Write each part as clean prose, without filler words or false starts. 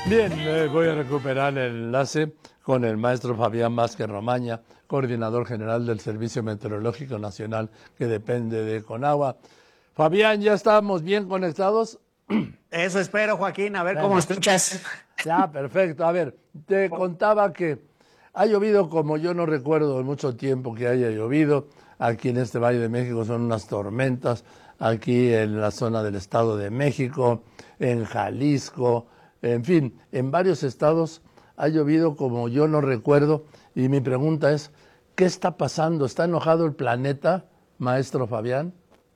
Bien, voy a recuperar el enlace con el maestro Fabián Vázquez Romaña, coordinador general del Servicio Meteorológico Nacional que depende de Conagua. Fabián, ¿ya estamos bien conectados? Eso espero, Joaquín, a ver cómo escuchas. Ya, perfecto. A ver, te contaba que ha llovido como yo no recuerdo en mucho tiempo que haya llovido. Aquí en este Valle de México son unas tormentas, aquí en la zona del Estado de México, en Jalisco, en fin, en varios estados ha llovido como yo no recuerdo. Y mi pregunta es, ¿qué está pasando? ¿Está enojado el planeta, maestro Fabián?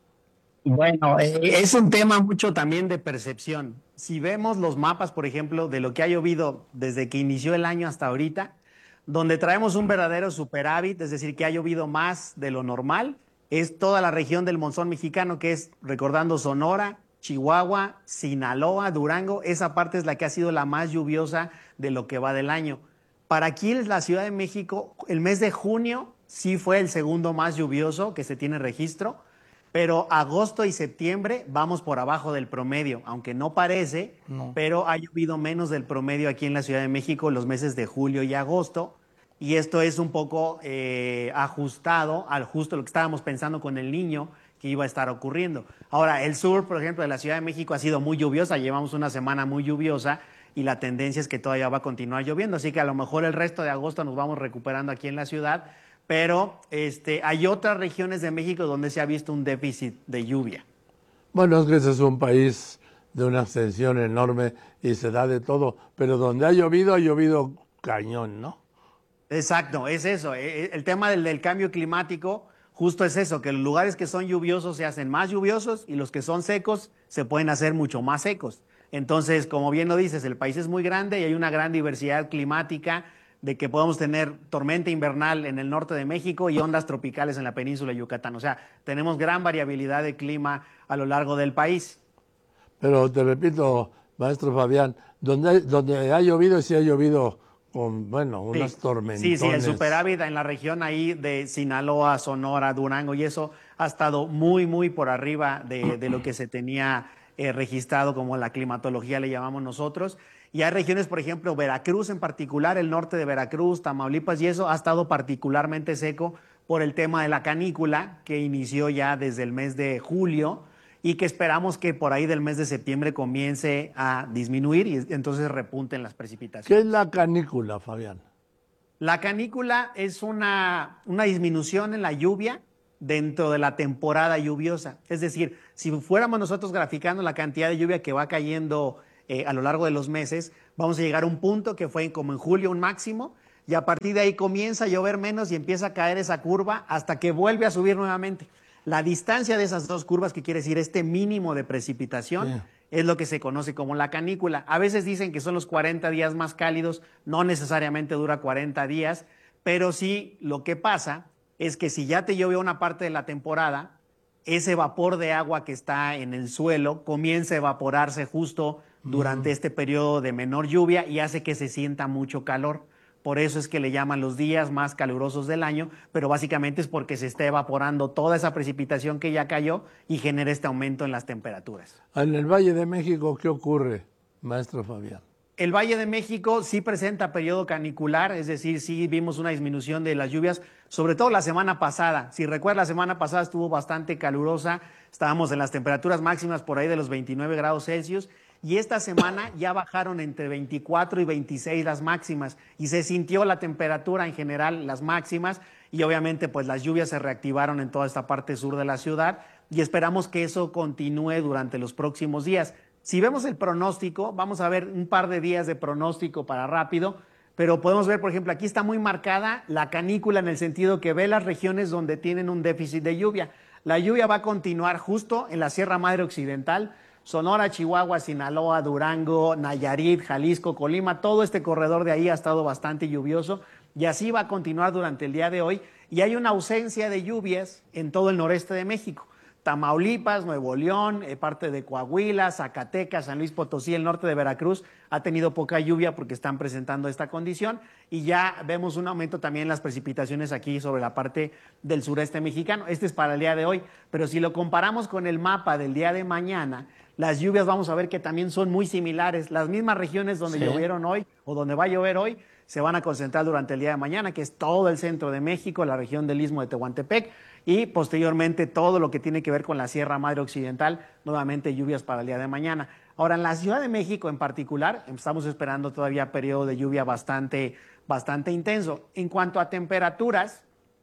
Bueno, es un tema mucho también de percepción. Si vemos los mapas, por ejemplo, de lo que ha llovido desde que inició el año hasta ahorita, donde traemos un verdadero superávit, es decir, que ha llovido más de lo normal, es toda la región del monzón mexicano, que es, recordando, Sonora, Chihuahua, Sinaloa, Durango, esa parte es la que ha sido la más lluviosa de lo que va del año. Para aquí en la Ciudad de México, el mes de junio sí fue el segundo más lluvioso que se tiene registro, pero agosto y septiembre vamos por abajo del promedio, aunque no parece, No. pero ha llovido menos del promedio aquí en la Ciudad de México los meses de julio y agosto, y esto es un poco ajustado al justo lo que estábamos pensando con el niño que iba a estar ocurriendo. Ahora, el sur, por ejemplo, de la Ciudad de México ha sido muy lluviosa, llevamos una semana muy lluviosa y la tendencia es que todavía va a continuar lloviendo, así que a lo mejor el resto de agosto nos vamos recuperando aquí en la ciudad, pero hay otras regiones de México donde se ha visto un déficit de lluvia. Bueno, es que ese es un país de una extensión enorme y se da de todo, pero donde ha llovido cañón, ¿no? Exacto, es eso. El tema del cambio climático justo es eso, que los lugares que son lluviosos se hacen más lluviosos y los que son secos se pueden hacer mucho más secos. Entonces, como bien lo dices, el país es muy grande y hay una gran diversidad climática de que podemos tener tormenta invernal en el norte de México y ondas tropicales en la península de Yucatán. O sea, tenemos gran variabilidad de clima a lo largo del país. Pero te repito, maestro Fabián, donde ha llovido, sí ha llovido con, bueno, unas Sí, sí, el tormentones. superávit en la región ahí de Sinaloa, Sonora, Durango y eso ha estado muy, muy por arriba de lo que se tenía registrado como la climatología le llamamos nosotros. Y hay regiones, por ejemplo, Veracruz en particular, el norte de Veracruz, Tamaulipas y eso ha estado particularmente seco por el tema de la canícula que inició ya desde el mes de julio y que esperamos que por ahí del mes de septiembre comience a disminuir y entonces repunten las ¿Qué es precipitaciones. la canícula, Fabián? La canícula es una disminución en la lluvia dentro de la temporada lluviosa. Es decir, si fuéramos nosotros graficando la cantidad de lluvia que va cayendo a lo largo de los meses, vamos a llegar a un punto que fue como en julio un máximo, y a partir de ahí comienza a llover menos y empieza a caer esa curva hasta que vuelve a subir nuevamente. La distancia de esas dos curvas, que quiere decir este mínimo de precipitación, Sí. es lo que se conoce como la canícula. A veces dicen que son los 40 días más cálidos, no necesariamente dura 40 días, pero sí lo que pasa es que si ya te llovió una parte de la temporada, ese vapor de agua que está en el suelo comienza a evaporarse justo durante este periodo de menor lluvia y hace que se sienta mucho calor. Por eso es que le llaman los días más calurosos del año, pero básicamente es porque se está evaporando toda esa precipitación que ya cayó y genera este aumento en las temperaturas. En el Valle de México, ¿qué ocurre, maestro Fabián? El Valle de México sí presenta periodo canicular, es decir, sí vimos una disminución de las lluvias, sobre todo la semana pasada. Si recuerdas, la semana pasada estuvo bastante calurosa, estábamos en las temperaturas máximas por ahí de los 29 grados Celsius, y esta semana ya bajaron entre 24 y 26 las máximas, y se sintió la temperatura en general, las máximas, y obviamente pues las lluvias se reactivaron en toda esta parte sur de la ciudad, y esperamos que eso continúe durante los próximos días. Si vemos el pronóstico, vamos a ver un par de días de pronóstico para rápido, pero podemos ver, por ejemplo, aquí está muy marcada la canícula en el sentido que ve las regiones donde tienen un déficit de lluvia. La lluvia va a continuar justo en la Sierra Madre Occidental, Sonora, Chihuahua, Sinaloa, Durango, Nayarit, Jalisco, Colima, todo este corredor de ahí ha estado bastante lluvioso y así va a continuar durante el día de hoy. Y hay una ausencia de lluvias en todo el noreste de México. Tamaulipas, Nuevo León, parte de Coahuila, Zacatecas, San Luis Potosí, el norte de Veracruz ha tenido poca lluvia porque están presentando esta condición y ya vemos un aumento también en las precipitaciones aquí sobre la parte del sureste mexicano. Este es para el día de hoy, pero si lo comparamos con el mapa del día de mañana, las lluvias vamos a ver que también son muy similares. Las mismas regiones donde llovieron hoy o donde va a llover hoy se van a concentrar durante el día de mañana, que es todo el centro de México, la región del Istmo de Tehuantepec y posteriormente todo lo que tiene que ver con la Sierra Madre Occidental, nuevamente lluvias para el día de mañana. Ahora, en la Ciudad de México en particular, estamos esperando todavía periodo de lluvia bastante intenso. En cuanto a temperaturas,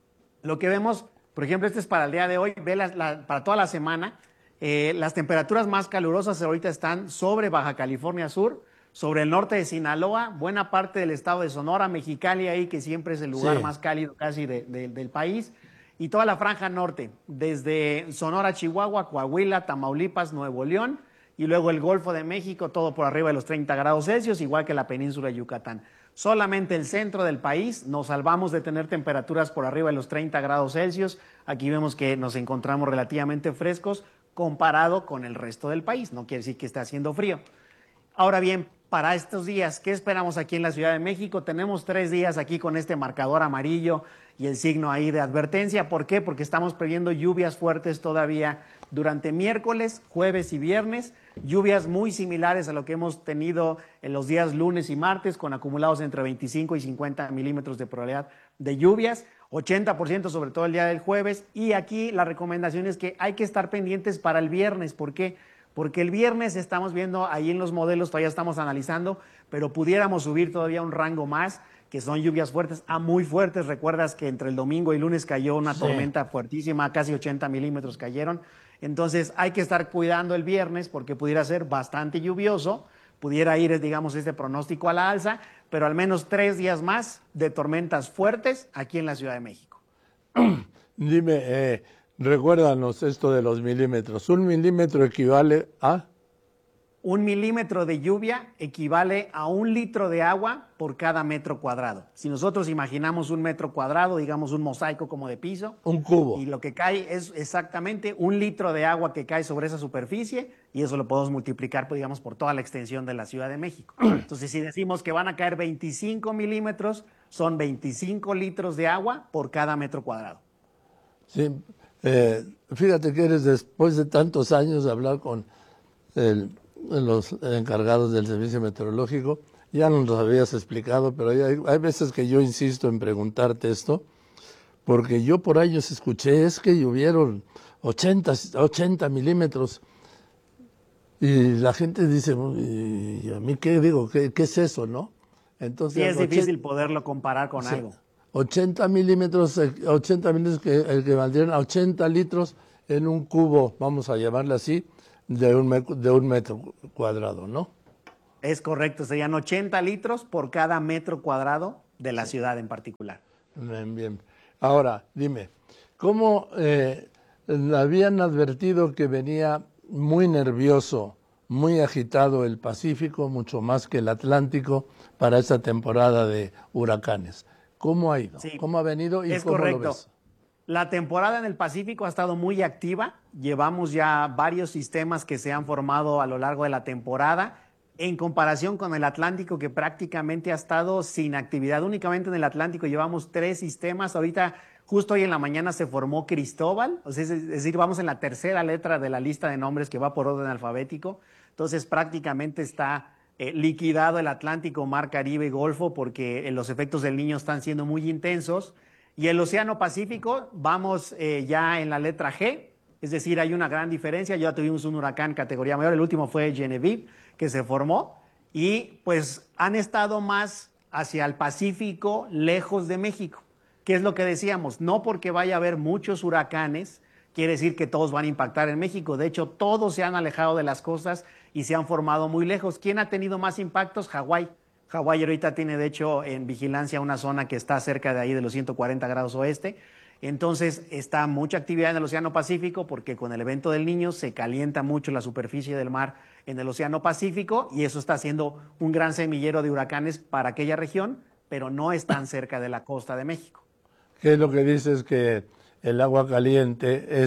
lo que vemos, por ejemplo, este es para el día de hoy, ve para toda la semana, las temperaturas más calurosas ahorita están sobre Baja California Sur, sobre el norte de Sinaloa, buena parte del estado de Sonora, Mexicali ahí, que siempre es el lugar más cálido casi del país, y toda la franja norte, desde Sonora, Chihuahua, Coahuila, Tamaulipas, Nuevo León, y luego el Golfo de México, todo por arriba de los 30 grados Celsius, igual que la península de Yucatán. Solamente el centro del país nos salvamos de tener temperaturas por arriba de los 30 grados Celsius. Aquí vemos que nos encontramos relativamente frescos comparado con el resto del país. No quiere decir que esté haciendo frío. Ahora bien, para estos días, ¿qué esperamos aquí en la Ciudad de México? Tenemos 3 días aquí con este marcador amarillo y el signo ahí de advertencia. ¿Por qué? Porque estamos previendo lluvias fuertes todavía durante miércoles, jueves y viernes. Lluvias muy similares a lo que hemos tenido en los días lunes y martes, con acumulados entre 25 y 50 milímetros de probabilidad de lluvias. 80% sobre todo el día del jueves. Y aquí la recomendación es que hay que estar pendientes para el viernes. ¿Por qué? Porque el viernes estamos viendo ahí en los modelos, todavía estamos analizando, pero pudiéramos subir todavía un rango más, que son lluvias fuertes a muy fuertes. Recuerdas que entre el domingo y lunes cayó una tormenta fuertísima, casi 80 milímetros cayeron. Entonces hay que estar cuidando el viernes porque pudiera ser bastante lluvioso, pudiera ir, digamos, este pronóstico a la alza, pero al menos 3 días más de tormentas fuertes aquí en la Ciudad de México. Dime, recuérdanos esto de los milímetros. ¿Un milímetro equivale a? 1 milímetro de lluvia equivale a 1 litro de agua por cada metro cuadrado. Si nosotros imaginamos 1 metro cuadrado, digamos un mosaico como de piso. Un cubo. Y lo que cae es exactamente 1 litro de agua que cae sobre esa superficie y eso lo podemos multiplicar, pues, digamos, por toda la extensión de la Ciudad de México. Entonces, si decimos que van a caer 25 milímetros, son 25 litros de agua por cada metro cuadrado. Sí. Fíjate que eres, después de tantos años de hablar con los encargados del servicio meteorológico, ya nos lo habías explicado, pero hay veces que yo insisto en preguntarte esto, porque yo por años escuché, es que llovieron 80 milímetros, y la gente dice, ¿y a mí qué digo? ¿Qué es eso, no? Entonces, sí, es difícil poderlo comparar con algo. 80 milímetros que equivaldrían a 80 litros en un cubo, vamos a llamarle así, de un metro cuadrado, ¿no? Es correcto, serían 80 litros por cada metro cuadrado de la ciudad en particular. Bien. Ahora, dime, ¿cómo habían advertido que venía muy nervioso, muy agitado el Pacífico, mucho más que el Atlántico, para esta temporada de huracanes? ¿Cómo ha ido? Sí, ¿Cómo ha venido y es cómo correcto. lo ves? La temporada en el Pacífico ha estado muy activa. Llevamos ya varios sistemas que se han formado a lo largo de la temporada, en comparación con el Atlántico, que prácticamente ha estado sin actividad. Únicamente en el Atlántico llevamos 3 sistemas. Ahorita, justo hoy en la mañana, se formó Cristóbal, o sea, es decir, vamos en la tercera letra de la lista de nombres que va por orden alfabético. Entonces, prácticamente está liquidado el Atlántico, Mar Caribe y Golfo, porque los efectos del Niño están siendo muy intensos. Y el Océano Pacífico, vamos ya en la letra G, es decir, hay una gran diferencia. Ya tuvimos un huracán categoría mayor, el último fue Genevieve, que se formó, y pues han estado más hacia el Pacífico, lejos de México. ¿Qué es lo que decíamos? No porque vaya a haber muchos huracanes, quiere decir que todos van a impactar en México. De hecho, todos se han alejado de las costas y se han formado muy lejos. ¿Quién ha tenido más impactos? Hawái. Hawái ahorita tiene, de hecho, en vigilancia una zona que está cerca de ahí de los 140 grados oeste. Entonces, está mucha actividad en el Océano Pacífico porque con el evento del Niño se calienta mucho la superficie del mar en el Océano Pacífico y eso está haciendo un gran semillero de huracanes para aquella región, pero no están cerca de la costa de México. ¿Qué es lo que dices? Que el agua caliente es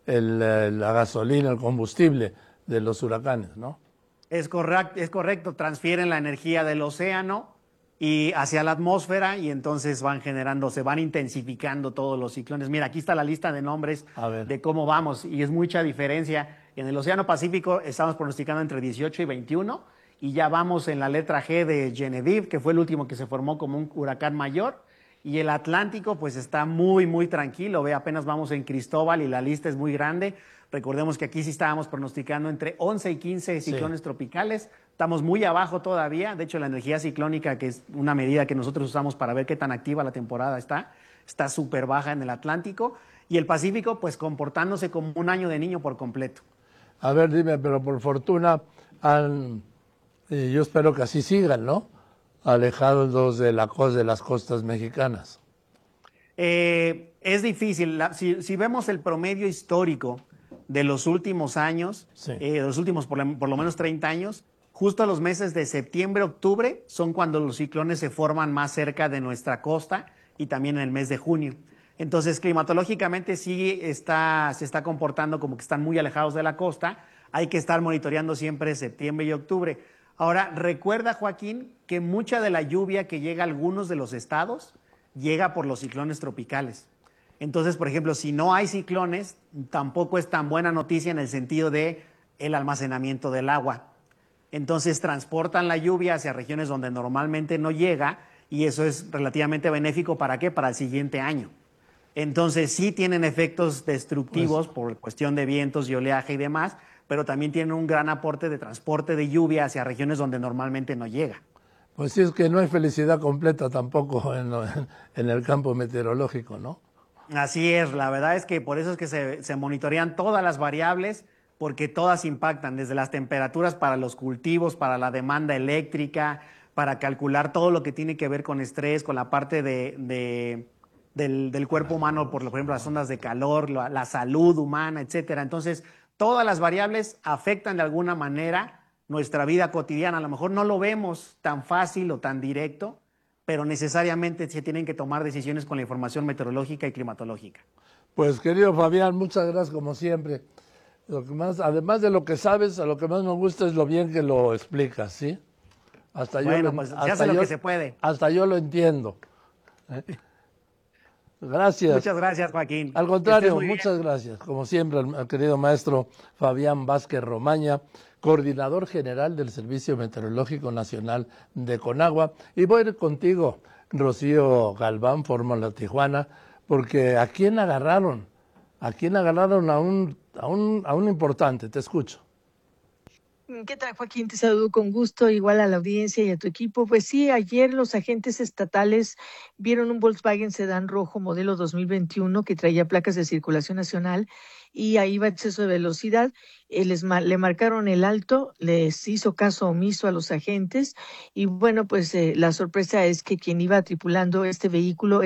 la gasolina, el combustible de los huracanes, ¿no? Es correcto, transfieren la energía del océano y hacia la atmósfera y entonces se van intensificando todos los ciclones. Mira, aquí está la lista de nombres de cómo vamos y es mucha diferencia. En el Océano Pacífico estamos pronosticando entre 18 y 21 y ya vamos en la letra G de Genevieve, que fue el último que se formó como un huracán mayor. Y el Atlántico pues está muy, muy tranquilo. Ve, apenas vamos en Cristóbal y la lista es muy grande. Recordemos que aquí sí estábamos pronosticando entre 11 y 15 ciclones tropicales. Estamos muy abajo todavía. De hecho, la energía ciclónica, que es una medida que nosotros usamos para ver qué tan activa la temporada está súper baja en el Atlántico. Y el Pacífico, pues comportándose como un año de niño por completo. A ver, dime, pero por fortuna, yo espero que así sigan, ¿no? Alejados de las costas mexicanas. Es difícil. Si vemos el promedio histórico de los últimos años, de los últimos por lo menos 30 años, justo a los meses de septiembre, octubre, son cuando los ciclones se forman más cerca de nuestra costa y también en el mes de junio. Entonces, climatológicamente sí se está comportando como que están muy alejados de la costa. Hay que estar monitoreando siempre septiembre y octubre. Ahora, recuerda, Joaquín, que mucha de la lluvia que llega a algunos de los estados llega por los ciclones tropicales. Entonces, por ejemplo, si no hay ciclones, tampoco es tan buena noticia en el sentido de el almacenamiento del agua. Entonces, transportan la lluvia hacia regiones donde normalmente no llega y eso es relativamente benéfico. ¿Para qué? Para el siguiente año. Entonces, sí tienen efectos destructivos por cuestión de vientos y oleaje y demás, pero también tienen un gran aporte de transporte de lluvia hacia regiones donde normalmente no llega. Pues sí, es que no hay felicidad completa tampoco en el campo meteorológico, ¿no? Así es, la verdad es que por eso es que se monitorean todas las variables, porque todas impactan, desde las temperaturas para los cultivos, para la demanda eléctrica, para calcular todo lo que tiene que ver con estrés, con la parte del cuerpo humano, por ejemplo, las ondas de calor, la salud humana, etcétera. Entonces, todas las variables afectan de alguna manera nuestra vida cotidiana. A lo mejor no lo vemos tan fácil o tan directo, pero necesariamente se tienen que tomar decisiones con la información meteorológica y climatológica. Pues, querido Fabián, muchas gracias como siempre. Además de lo que sabes, a lo que más me gusta es lo bien que lo explicas, ¿sí? Pues se hace lo que se puede. Hasta yo lo entiendo. Gracias. Muchas gracias, Joaquín. Al contrario, muchas gracias. Como siempre, al querido maestro Fabián Vázquez Romaña, coordinador general del Servicio Meteorológico Nacional de Conagua. Y voy a ir contigo, Rocío Galván, Fórmula Tijuana, porque ¿a quién agarraron? ¿A quién agarraron a un importante? Te escucho. ¿Qué tal, Joaquín? Te saludo con gusto, igual a la audiencia y a tu equipo. Pues sí, ayer los agentes estatales vieron un Volkswagen Sedán rojo modelo 2021 que traía placas de circulación nacional y ahí iba a exceso de velocidad. Le marcaron el alto, les hizo caso omiso a los agentes y bueno, pues la sorpresa es que quien iba tripulando este vehículo